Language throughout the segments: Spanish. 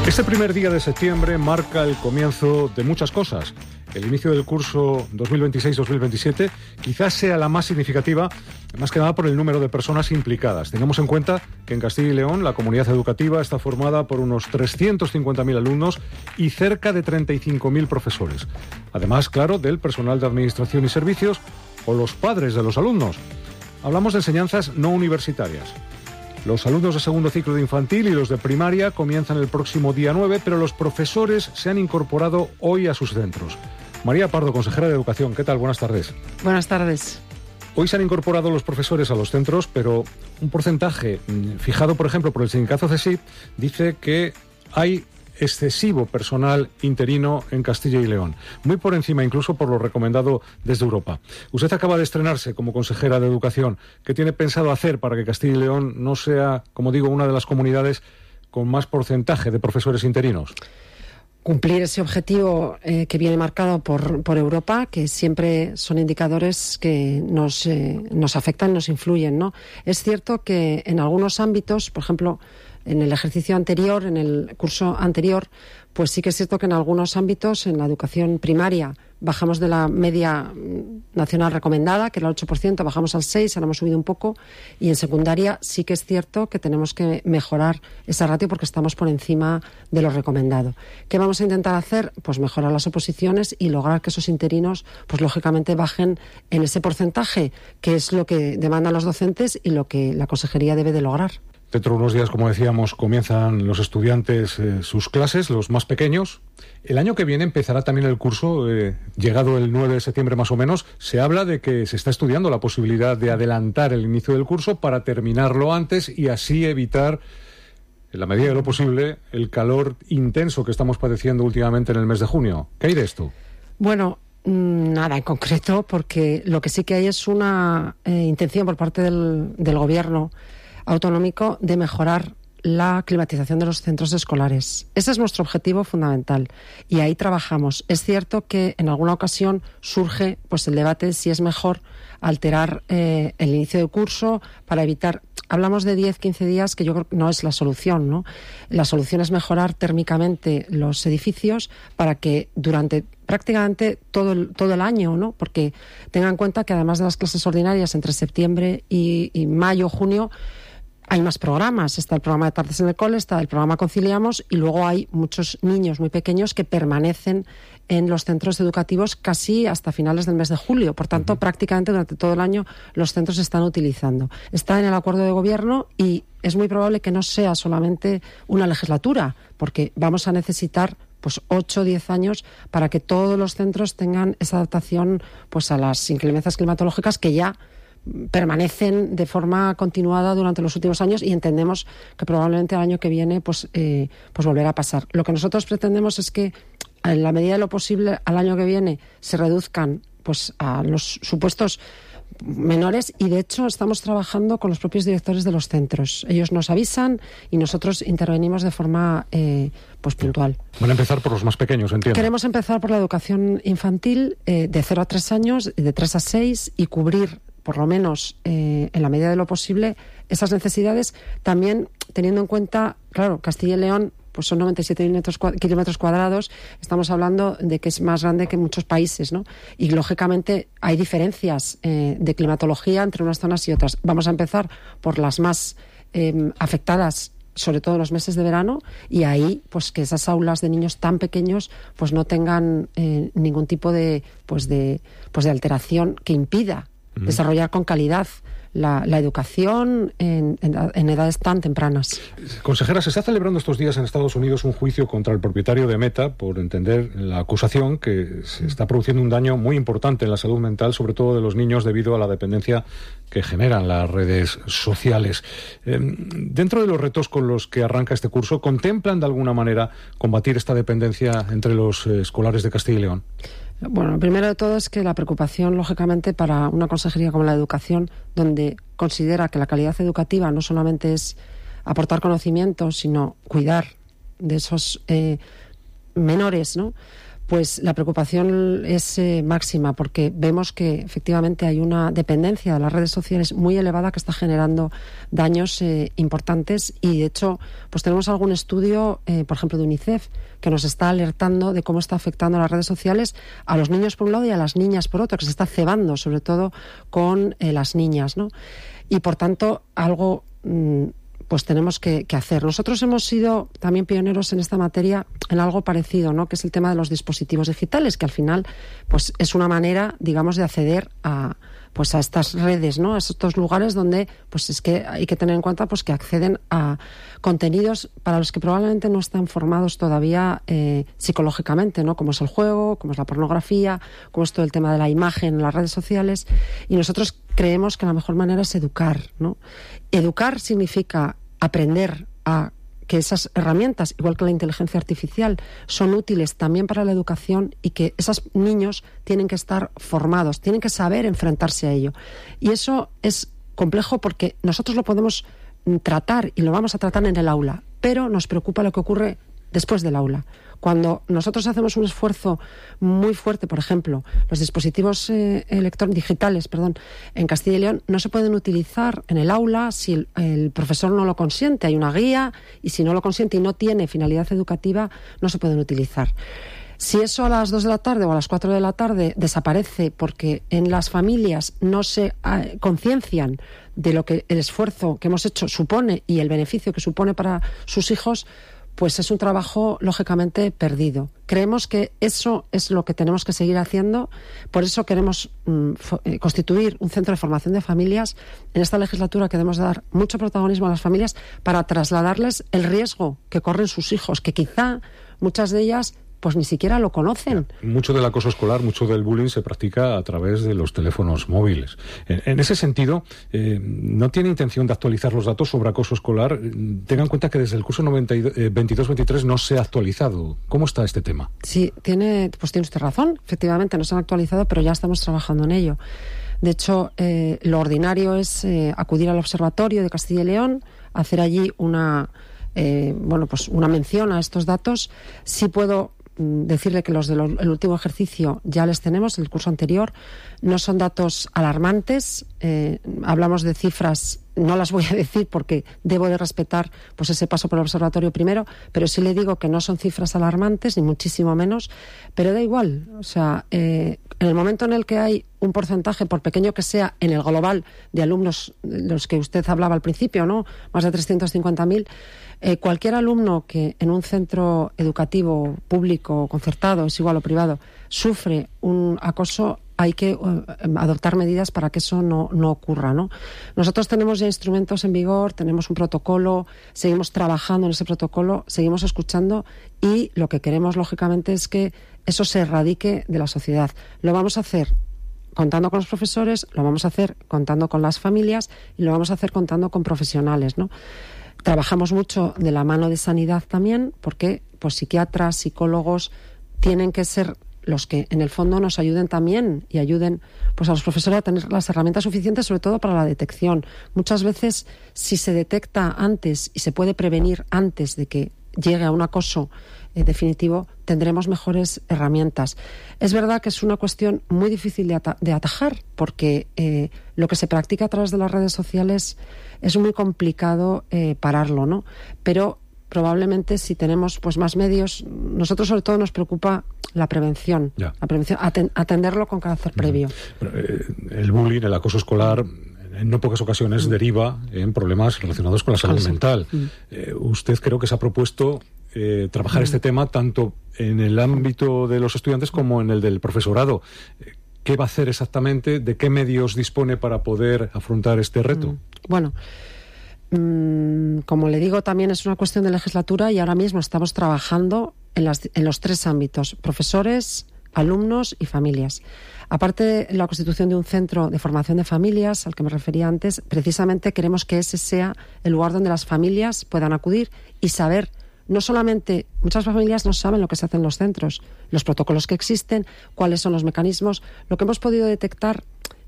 Este primer día de septiembre marca el comienzo de muchas cosas. El inicio del curso 2026-2027 quizás sea la más significativa, más que nada por el número de personas implicadas. Tengamos en cuenta que en Castilla y León la comunidad educativa está formada por unos 350.000 alumnos y cerca de 35.000 profesores. Además, claro, del personal de administración y servicios o los padres de los alumnos. Hablamos de enseñanzas no universitarias. Los alumnos de segundo ciclo de infantil y los de primaria comienzan el próximo día 9, pero los profesores se han incorporado hoy a sus centros. María Pardo, consejera de Educación, ¿qué tal? Buenas tardes. Buenas tardes. Hoy se han incorporado los profesores a los centros, pero un porcentaje fijado, por ejemplo, por el sindicato CESIP, dice que hay excesivo personal interino en Castilla y León, muy por encima incluso por lo recomendado desde Europa. Usted acaba de estrenarse como consejera de Educación. ¿Qué tiene pensado hacer para que Castilla y León no sea, como digo, una de las comunidades con más porcentaje de profesores interinos? Cumplir ese objetivo que viene marcado por Europa, que siempre son indicadores que nos afectan, nos influyen, ¿no? Es cierto que en algunos ámbitos, por ejemplo, en el ejercicio anterior, en el curso anterior, pues sí que es cierto que en algunos ámbitos, en la educación primaria, bajamos de la media nacional recomendada, que era el 8%, bajamos al 6%, ahora hemos subido un poco, y en secundaria sí que es cierto que tenemos que mejorar esa ratio porque estamos por encima de lo recomendado. ¿Qué vamos a intentar hacer? Pues mejorar las oposiciones y lograr que esos interinos, pues lógicamente bajen en ese porcentaje, que es lo que demandan los docentes y lo que la consejería debe de lograr. Dentro de unos días, como decíamos, comienzan los estudiantes sus clases, los más pequeños. El año que viene empezará también el curso, llegado el 9 de septiembre más o menos. Se habla de que se está estudiando la posibilidad de adelantar el inicio del curso para terminarlo antes y así evitar, en la medida de lo posible, el calor intenso que estamos padeciendo últimamente en el mes de junio. ¿Qué hay de esto? Bueno, nada en concreto, porque lo que sí que hay es una intención por parte del Gobierno autonómico de mejorar la climatización de los centros escolares. Ese es nuestro objetivo fundamental y ahí trabajamos. Es cierto que en alguna ocasión surge pues el debate de si es mejor alterar el inicio del curso para evitar... Hablamos de 10-15 días, que yo creo que no es la solución, ¿no? La solución es mejorar térmicamente los edificios para que durante prácticamente todo el año, ¿no? Porque tengan en cuenta que además de las clases ordinarias entre septiembre y mayo, junio, hay más programas. Está el programa de tardes en el cole, está el programa Conciliamos y luego hay muchos niños muy pequeños que permanecen en los centros educativos casi hasta finales del mes de julio. Por tanto, prácticamente durante todo el año los centros se están utilizando. Está en el acuerdo de gobierno y es muy probable que no sea solamente una legislatura, porque vamos a necesitar pues 8 o 10 años para que todos los centros tengan esa adaptación pues a las inclemencias climatológicas que ya permanecen de forma continuada durante los últimos años y entendemos que probablemente el año que viene pues volverá a pasar. Lo que nosotros pretendemos es que en la medida de lo posible al año que viene se reduzcan pues a los supuestos menores y de hecho estamos trabajando con los propios directores de los centros. Ellos nos avisan y nosotros intervenimos de forma pues puntual. Van a empezar por los más pequeños, entiendo. Queremos empezar por la educación infantil de 0 a 3 años, de 3 a 6 y cubrir por lo menos en la medida de lo posible esas necesidades, también teniendo en cuenta, claro, Castilla y León pues son 97 kilómetros cuadrados, estamos hablando de que es más grande que muchos países, ¿no? Y lógicamente hay diferencias de climatología entre unas zonas y otras. Vamos a empezar por las más afectadas, sobre todo en los meses de verano, y ahí pues que esas aulas de niños tan pequeños pues no tengan ningún tipo de alteración que impida desarrollar con calidad la educación en edades tan tempranas. Consejera, se está celebrando estos días en Estados Unidos un juicio contra el propietario de Meta por entender la acusación que se está produciendo un daño muy importante en la salud mental, sobre todo de los niños, debido a la dependencia que generan las redes sociales. Dentro de los retos con los que arranca este curso, ¿contemplan de alguna manera combatir esta dependencia entre los escolares de Castilla y León? Bueno, lo primero de todo es que la preocupación, lógicamente, para una consejería como la de Educación, donde considera que la calidad educativa no solamente es aportar conocimiento, sino cuidar de esos menores, ¿no? Pues la preocupación es máxima, porque vemos que efectivamente hay una dependencia de las redes sociales muy elevada que está generando daños importantes, y de hecho pues tenemos algún estudio, por ejemplo de UNICEF, que nos está alertando de cómo está afectando las redes sociales a los niños por un lado y a las niñas por otro, que se está cebando sobre todo con las niñas, ¿no? Y por tanto algo pues tenemos que hacer. Nosotros hemos sido también pioneros en esta materia en algo parecido, ¿no? Que es el tema de los dispositivos digitales, que al final pues es una manera, digamos, de acceder a estas redes, ¿no? A estos lugares donde pues es que hay que tener en cuenta pues que acceden a contenidos para los que probablemente no están formados todavía psicológicamente, ¿no? Como es el juego, como es la pornografía, como es todo el tema de la imagen en las redes sociales, y nosotros creemos que la mejor manera es educar, ¿no? Educar significa aprender a que esas herramientas, igual que la inteligencia artificial, son útiles también para la educación, y que esos niños tienen que estar formados, tienen que saber enfrentarse a ello. Y eso es complejo porque nosotros lo podemos tratar y lo vamos a tratar en el aula, pero nos preocupa lo que ocurre después del aula. Cuando nosotros hacemos un esfuerzo muy fuerte, por ejemplo, los dispositivos digitales, en Castilla y León no se pueden utilizar en el aula si el profesor no lo consiente. Hay una guía, y si no lo consiente y no tiene finalidad educativa, no se pueden utilizar. Si eso a las 2 de la tarde o a las 4 de la tarde desaparece porque en las familias no se conciencian de lo que el esfuerzo que hemos hecho supone y el beneficio que supone para sus hijos, pues es un trabajo lógicamente perdido. Creemos que eso es lo que tenemos que seguir haciendo. Por eso queremos constituir un centro de formación de familias. En esta legislatura queremos dar mucho protagonismo a las familias para trasladarles el riesgo que corren sus hijos, que quizá muchas de ellas pues ni siquiera lo conocen. Mucho del acoso escolar, mucho del bullying se practica a través de los teléfonos móviles. En ese sentido, ¿no tiene intención de actualizar los datos sobre acoso escolar? Tenga en cuenta que desde el curso 22-23 no se ha actualizado. ¿Cómo está este tema? Sí, tiene usted razón. Efectivamente, no se han actualizado, pero ya estamos trabajando en ello. De hecho, lo ordinario es acudir al Observatorio de Castilla y León, hacer allí una mención a estos datos. Sí puedo decirle que los del último ejercicio ya les tenemos, el curso anterior. No son datos alarmantes, hablamos de cifras, no las voy a decir porque debo de respetar pues ese paso por el observatorio primero, pero sí le digo que no son cifras alarmantes, ni muchísimo menos, pero da igual. O sea, en el momento en el que hay un porcentaje, por pequeño que sea, en el global de alumnos, los que usted hablaba al principio, ¿no? Más de 350.000, cualquier alumno que en un centro educativo público, concertado, es igual o privado, sufre un acoso, hay que adoptar medidas para que eso no ocurra, ¿no? Nosotros tenemos ya instrumentos en vigor, tenemos un protocolo, seguimos trabajando en ese protocolo, seguimos escuchando, y lo que queremos, lógicamente, es que eso se erradique de la sociedad. Lo vamos a hacer contando con los profesores, lo vamos a hacer contando con las familias y lo vamos a hacer contando con profesionales, ¿no? Trabajamos mucho de la mano de sanidad también, porque pues psiquiatras, psicólogos tienen que ser los que en el fondo nos ayuden también y ayuden pues a los profesores a tener las herramientas suficientes, sobre todo para la detección. Muchas veces, si se detecta antes y se puede prevenir antes de que llegue a un acoso definitivo, tendremos mejores herramientas. Es verdad que es una cuestión muy difícil de atajar, porque lo que se practica a través de las redes sociales es muy complicado pararlo, ¿no? Pero probablemente si tenemos pues más medios, nosotros sobre todo nos preocupa la prevención, atenderlo con carácter previo. El bullying, el acoso escolar, en no pocas ocasiones deriva en problemas relacionados con la salud mental. Usted creo que se ha propuesto trabajar este tema tanto en el ámbito de los estudiantes como en el del profesorado. ¿Qué va a hacer exactamente? ¿De qué medios dispone para poder afrontar este reto? Bueno, como le digo, también es una cuestión de legislatura, y ahora mismo estamos trabajando en los tres ámbitos: profesores, alumnos y familias. Aparte de la constitución de un centro de formación de familias, al que me refería antes, precisamente queremos que ese sea el lugar donde las familias puedan acudir y saber. No solamente, muchas familias no saben lo que se hace en los centros, los protocolos que existen, cuáles son los mecanismos. Lo que hemos podido detectar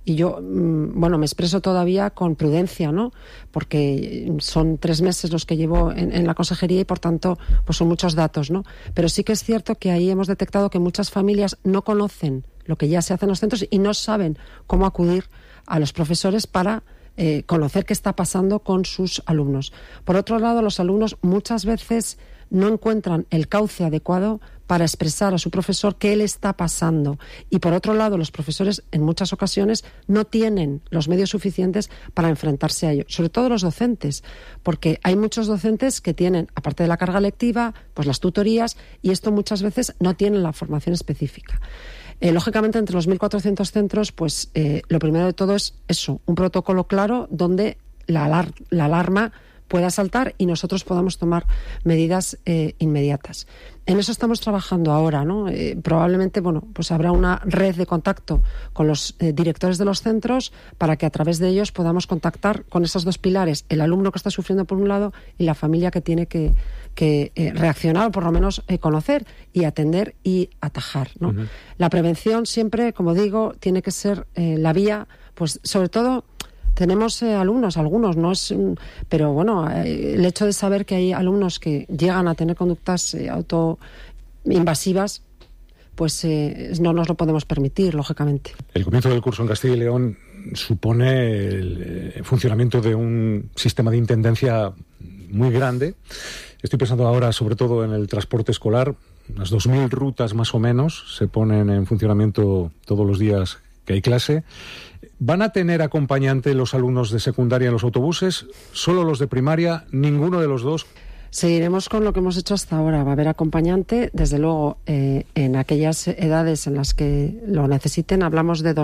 y yo, me expreso todavía con prudencia, ¿no? Porque son 3 meses los que llevo en la consejería y, por tanto, pues son muchos datos, ¿no? Pero sí que es cierto que ahí hemos detectado que muchas familias no conocen lo que ya se hace en los centros y no saben cómo acudir a los profesores para conocer qué está pasando con sus alumnos. Por otro lado, los alumnos muchas veces no encuentran el cauce adecuado para expresar a su profesor qué le está pasando. Y por otro lado, los profesores en muchas ocasiones no tienen los medios suficientes para enfrentarse a ello. Sobre todo los docentes, porque hay muchos docentes que tienen, aparte de la carga lectiva, pues las tutorías, y esto muchas veces no tienen la formación específica. Lógicamente, entre los 1.400 centros, pues lo primero de todo es eso, un protocolo claro donde la alarma pueda saltar y nosotros podamos tomar medidas inmediatas. En eso estamos trabajando ahora, ¿no? Probablemente, pues habrá una red de contacto con los directores de los centros para que a través de ellos podamos contactar con esos 2 pilares, el alumno que está sufriendo por un lado y la familia que tiene que reaccionar o por lo menos conocer y atender y atajar, ¿no? Uh-huh. La prevención siempre, como digo, tiene que ser la vía, pues sobre todo. Tenemos alumnos, algunos, no es, pero el hecho de saber que hay alumnos que llegan a tener conductas autoinvasivas, pues no nos lo podemos permitir, lógicamente. El comienzo del curso en Castilla y León supone el funcionamiento de un sistema de intendencia muy grande. Estoy pensando ahora sobre todo en el transporte escolar. Unas 2.000 rutas más o menos se ponen en funcionamiento todos los días que hay clase. ¿Van a tener acompañante los alumnos de secundaria en los autobuses? ¿Solo los de primaria? ¿Ninguno de los dos? Seguiremos con lo que hemos hecho hasta ahora. Va a haber acompañante, desde luego, en aquellas edades en las que lo necesiten. Hablamos de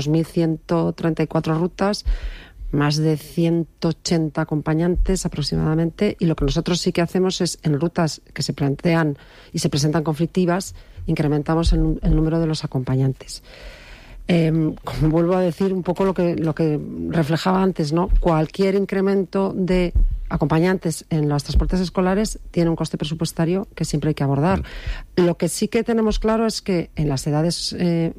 2.134 rutas, más de 180 acompañantes aproximadamente, y lo que nosotros sí que hacemos es, en rutas que se plantean y se presentan conflictivas, incrementamos el número de los acompañantes. Como vuelvo a decir, un poco lo que reflejaba antes, ¿no? Cualquier incremento de acompañantes en los transportes escolares tiene un coste presupuestario que siempre hay que abordar. Lo que sí que tenemos claro es que en las edades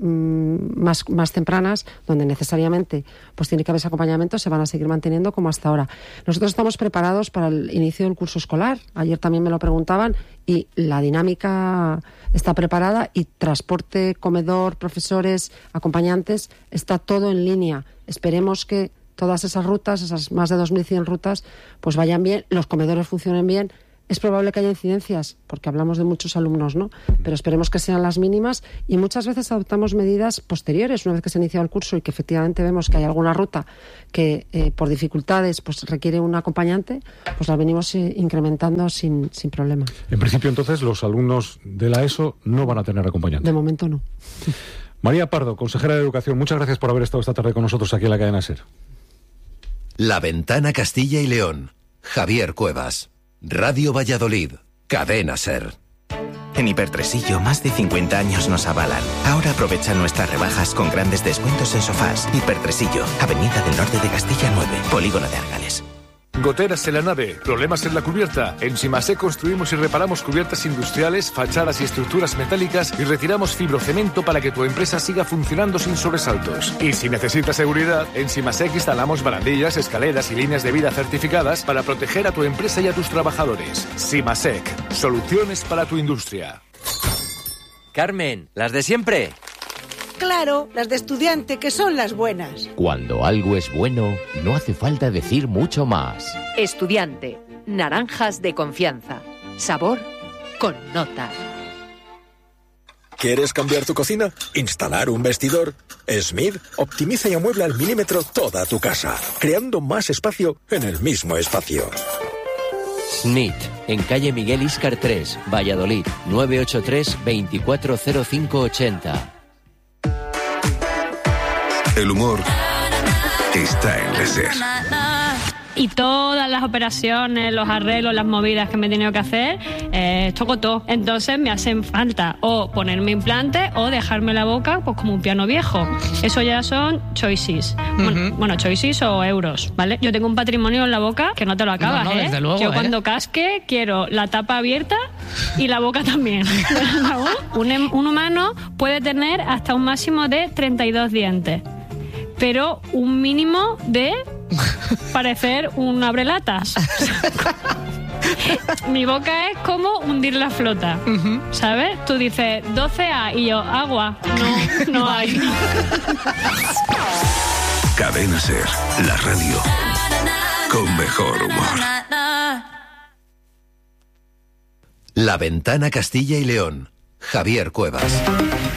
más tempranas, donde necesariamente pues tiene que haber ese acompañamiento, se van a seguir manteniendo como hasta ahora. Nosotros estamos preparados para el inicio del curso escolar. Ayer también me lo preguntaban y la dinámica está preparada y transporte, comedor, profesores, acompañantes, está todo en línea. Esperemos que todas esas rutas, esas más de 2.100 rutas, pues vayan bien, los comedores funcionen bien. Es probable que haya incidencias, porque hablamos de muchos alumnos, ¿no? Pero esperemos que sean las mínimas y muchas veces adoptamos medidas posteriores, una vez que se ha iniciado el curso y que efectivamente vemos que hay alguna ruta que por dificultades pues requiere un acompañante, pues la venimos incrementando sin problema. En principio, entonces, los alumnos de la ESO no van a tener acompañante. De momento no. María Pardo, consejera de Educación, muchas gracias por haber estado esta tarde con nosotros aquí en la cadena SER. La Ventana Castilla y León. Javier Cuevas. Radio Valladolid. Cadena SER. En Hipertresillo, más de 50 años nos avalan. Ahora aprovecha nuestras rebajas con grandes descuentos en sofás. Hipertresillo, Avenida del Norte de Castilla 9, Polígono de Argales. Goteras en la nave, problemas en la cubierta. En Simasec construimos y reparamos cubiertas industriales, fachadas y estructuras metálicas y retiramos fibrocemento para que tu empresa siga funcionando sin sobresaltos. Y si necesitas seguridad, en Simasec instalamos barandillas, escaleras y líneas de vida certificadas para proteger a tu empresa y a tus trabajadores. Simasec, soluciones para tu industria. Carmen, ¿las de siempre? Claro, las de estudiante, que son las buenas. Cuando algo es bueno, no hace falta decir mucho más. Estudiante, naranjas de confianza. Sabor con nota. ¿Quieres cambiar tu cocina? ¿Instalar un vestidor? Smith optimiza y amuebla al milímetro toda tu casa, creando más espacio en el mismo espacio. Smith, en calle Miguel Íscar 3, Valladolid, 983 240580. El humor está en la SER. Y todas las operaciones, los arreglos, las movidas que me he tenido que hacer, toco todo. Entonces me hacen falta o ponerme implante o dejarme la boca pues como un piano viejo. Eso ya son choices. Bueno, choices o euros, ¿vale? Yo tengo un patrimonio en la boca que no te lo acabas, no, desde luego, Yo cuando casque quiero la tapa abierta y la boca también. Un humano puede tener hasta un máximo de 32 dientes. pero un mínimo de parecer un abrelatas. Mi boca es como hundir la flota, ¿sabes? Tú dices 12A y yo, agua. No hay. Cadena SER, la radio con mejor humor. La Ventana Castilla y León. Javier Cuevas.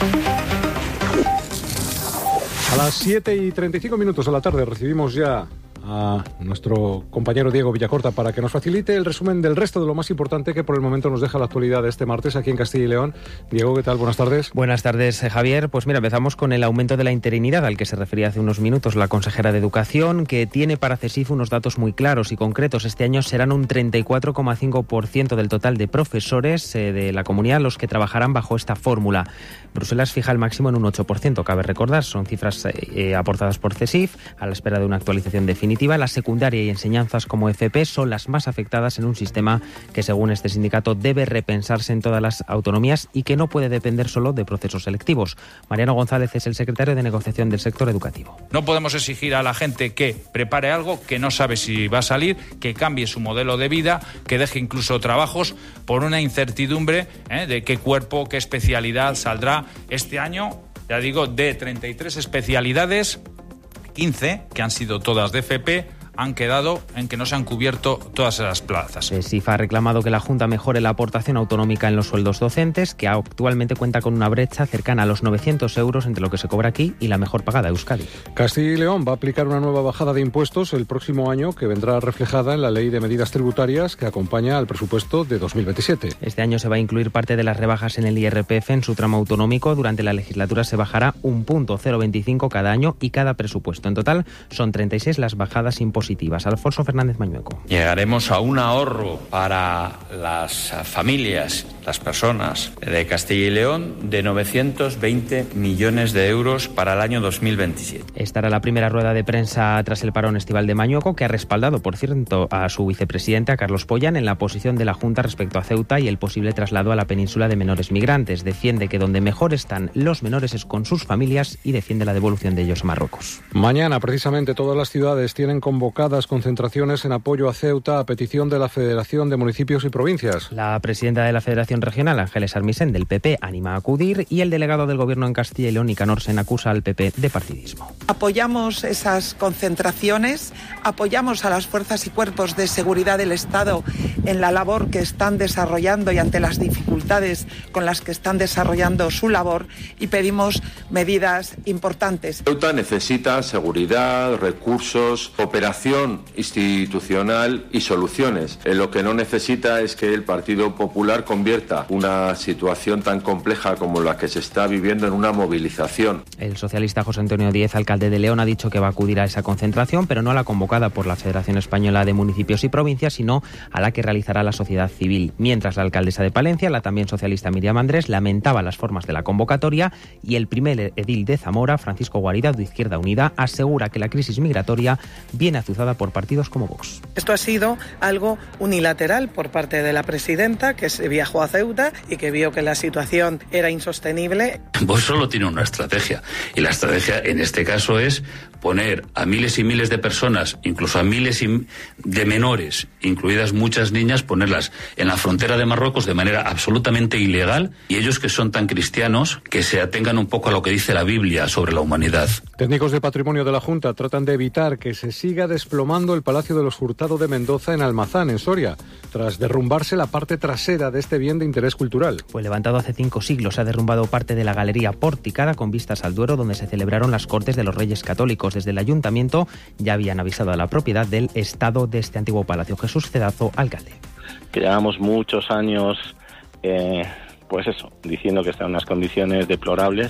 A las 7:35 de la tarde recibimos ya a nuestro compañero Diego Villacorta para que nos facilite el resumen del resto de lo más importante que por el momento nos deja la actualidad de este martes aquí en Castilla y León. Diego, ¿qué tal? Buenas tardes. Buenas tardes, Javier. Pues mira, empezamos con el aumento de la interinidad al que se refería hace unos minutos la consejera de Educación, que tiene para CESIF unos datos muy claros y concretos. Este año serán un 34,5% del total de profesores de la comunidad los que trabajarán bajo esta fórmula. Bruselas fija el máximo en un 8%, cabe recordar. Son cifras aportadas por CESIF a la espera de una actualización definitiva. La secundaria y enseñanzas como FP son las más afectadas en un sistema que, según este sindicato, debe repensarse en todas las autonomías y que no puede depender solo de procesos selectivos. Mariano González es el secretario de negociación del sector educativo. No podemos exigir a la gente que prepare algo que no sabe si va a salir, que cambie su modelo de vida, que deje incluso trabajos por una incertidumbre de qué cuerpo, qué especialidad saldrá. Este año, ya digo, de 33 especialidades, 15, que han sido todas de FP, han quedado en que no se han cubierto todas esas plazas. SIF ha reclamado que la Junta mejore la aportación autonómica en los sueldos docentes, que actualmente cuenta con una brecha cercana a los 900 euros entre lo que se cobra aquí y la mejor pagada, Euskadi. Castilla y León va a aplicar una nueva bajada de impuestos el próximo año que vendrá reflejada en la Ley de Medidas Tributarias que acompaña al presupuesto de 2027. Este año se va a incluir parte de las rebajas en el IRPF en su tramo autonómico. Durante la legislatura se bajará un punto 0,25 cada año y cada presupuesto. En total son 36 las bajadas impositivas. Alfonso Fernández Mañueco. Llegaremos a un ahorro para las familias, las personas de Castilla y León de 920 millones de euros para el año 2027. Esta era la primera rueda de prensa tras el parón estival de Mañueco, que ha respaldado, por cierto, a su vicepresidente, a Carlos Pollán, en la posición de la Junta respecto a Ceuta y el posible traslado a la península de menores migrantes. Defiende que donde mejor están los menores es con sus familias y defiende la devolución de ellos a Marruecos. Mañana, precisamente, todas las ciudades tienen convocadas concentraciones en apoyo a Ceuta a petición de la Federación de Municipios y Provincias. La presidenta de la Federación Regional, Ángeles Armisen, del PP, anima a acudir, y el delegado del Gobierno en Castilla y León, Nicanor Sen, acusa al PP de partidismo. Apoyamos esas concentraciones, apoyamos a las fuerzas y cuerpos de seguridad del Estado en la labor que están desarrollando y ante las dificultades con las que están desarrollando su labor, y pedimos medidas importantes. Ceuta necesita seguridad, recursos, cooperación institucional y soluciones. Lo que no necesita es que el Partido Popular convierta una situación tan compleja como la que se está viviendo en una movilización. El socialista José Antonio Díez, alcalde de León, ha dicho que va a acudir a esa concentración, pero no a la convocada por la Federación Española de Municipios y Provincias, sino a la que realizará la sociedad civil. Mientras la alcaldesa de Palencia, la también socialista Miriam Andrés, lamentaba las formas de la convocatoria, y el primer edil de Zamora, Francisco Guarida, de Izquierda Unida, asegura que la crisis migratoria viene azuzada por partidos como Vox. Esto ha sido algo unilateral por parte de la presidenta, que se viajó a Ceuta y que vio que la situación era insostenible. Vox solo tiene una estrategia, y la estrategia en este caso es poner a miles y miles de personas, incluso a miles de menores, incluidas muchas niñas, ponerlas en la frontera de Marruecos de manera absolutamente ilegal, y ellos, que son tan cristianos, que se atengan un poco a lo que dice la Biblia sobre la humanidad. Técnicos de patrimonio de la Junta tratan de evitar que se siga desplomando el Palacio de los Hurtado de Mendoza en Almazán, en Soria, tras derrumbarse la parte trasera de este bien de interés cultural. Fue levantado hace 5 siglos, ha derrumbado parte de la galería porticada con vistas al Duero, donde se celebraron las Cortes de los Reyes Católicos. Desde el Ayuntamiento ya habían avisado a la propiedad del estado de este antiguo palacio. Jesús Cedazo, alcalde. Que llevamos muchos años, pues eso, diciendo que está en unas condiciones deplorables,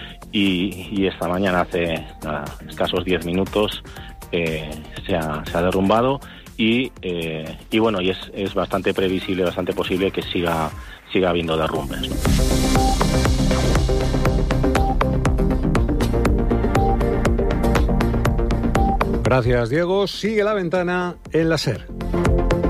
y esta mañana, hace escasos 10 minutos, se ha derrumbado, y bueno, y es bastante previsible, bastante posible que siga habiendo derrumbes. Gracias, Diego. Sigue la ventana en la SER.